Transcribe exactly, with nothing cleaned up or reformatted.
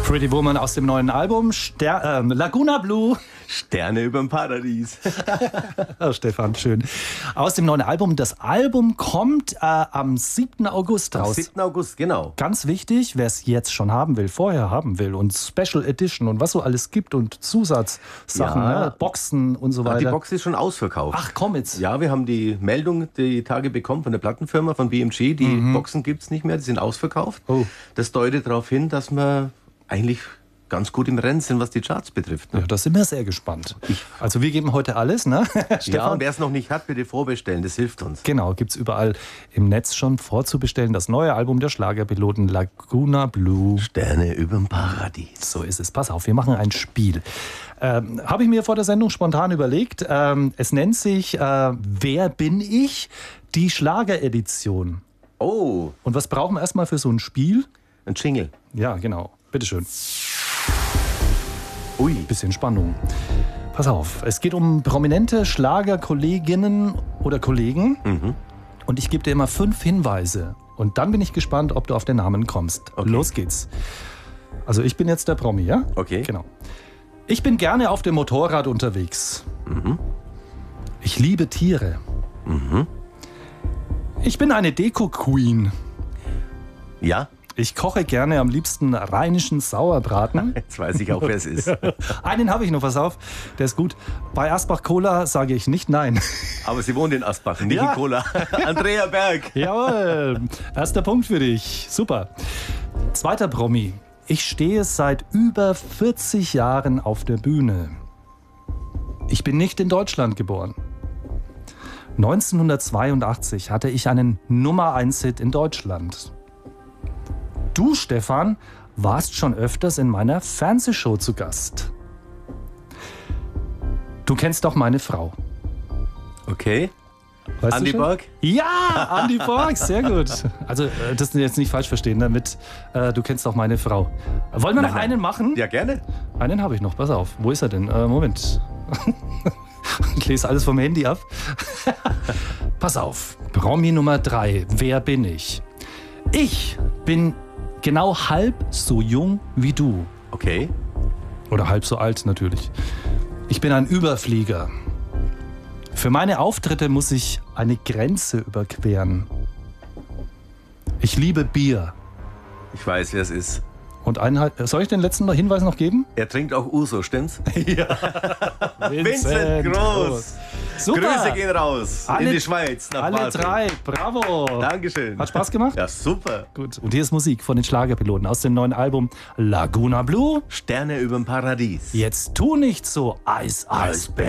Pretty Woman aus dem neuen Album Ster äh, Laguna Blue. Sterne überm Paradies. Oh, Stefan, schön. Aus dem neuen Album. Das Album kommt äh, am siebten August raus. Am siebten August, genau. Ganz wichtig, wer es jetzt schon haben will, vorher haben will und Special Edition und was so alles gibt und Zusatzsachen, Ja. ne? Boxen und so Ah, weiter. die Box ist schon ausverkauft. Ach komm jetzt. Ja, wir haben die Meldung die Tage bekommen von der Plattenfirma, von B M G. Die Mhm. Boxen gibt es nicht mehr, die sind ausverkauft. Oh. Das deutet darauf hin, dass wir eigentlich ganz gut im Rennen sind, was die Charts betrifft. Ne? Ja, da sind wir sehr gespannt. Also wir geben heute alles, ne? Ja, Stefan? und wer es noch nicht hat, bitte vorbestellen, das hilft uns. Genau, gibt es überall im Netz schon vorzubestellen. Das neue Album der Schlagerpiloten Laguna Blue. Sterne überm Paradies. So ist es. Pass auf, wir machen ein Spiel. Ähm, Habe ich mir vor der Sendung spontan überlegt. Ähm, es nennt sich äh, Wer bin ich? Die Schlageredition. Oh, Und was brauchen wir erstmal für so ein Spiel? ein Jingle. Ja, genau. Bitteschön. Ui. Bisschen Spannung. Pass auf, es geht um prominente Schlagerkolleginnen oder Kollegen. Mhm. Und ich gebe dir immer fünf Hinweise. Und dann bin ich gespannt, ob du auf den Namen kommst. Okay. Los geht's. Also ich bin jetzt der Promi, ja? Okay. Genau. Ich bin gerne auf dem Motorrad unterwegs. Mhm. Ich liebe Tiere. Mhm. Ich bin eine Deko-Queen. Ja, Ich koche gerne am liebsten rheinischen Sauerbraten. jetzt weiß ich auch, wer es ist. Einen habe ich noch, pass auf, der ist gut. Bei Asbach Cola sage ich nicht nein. Aber sie wohnt in Asbach, nicht Ja. in Kola. Andrea Berg. Jawohl, erster Punkt für dich. Super. Zweiter Promi. Ich stehe seit über vierzig Jahren auf der Bühne. Ich bin nicht in Deutschland geboren. neunzehnhundertzweiundachtzig hatte ich einen Nummer eins Hit in Deutschland. Du, Stefan, warst schon öfters in meiner Fernsehshow zu Gast. Du kennst doch meine Frau. Okay. Weißt Andi du schon? Borg? Ja, Andi Borg, sehr gut. Also, äh, das jetzt nicht falsch verstehen, damit äh, du kennst auch meine Frau. Wollen wir noch Nein, nein. einen machen? Ja, gerne. Einen habe ich noch, pass auf. Wo ist er denn? Äh, Moment. Ich lese alles vom Handy ab. Pass auf. Promi Nummer drei. Wer bin ich? Ich bin genau halb so jung wie du. Okay. Oder halb so alt natürlich. Ich bin ein Überflieger. Für meine Auftritte muss ich eine Grenze überqueren. Ich liebe Bier. Ich weiß, wer es ist. Und einen, soll ich den letzten Hinweis noch geben? Er trinkt auch Uso, stimmt's? Ja. Vincent Groß. Super. Grüße gehen raus Alle- in die Schweiz. Nach Alle Basel. drei. Bravo. Dankeschön. Hat Spaß gemacht? Ja, super. Gut. Und hier ist Musik von den Schlagerpiloten aus dem neuen Album Laguna Blue. Sterne überm Paradies. Jetzt tu nicht so, Eis, Eis, Baby.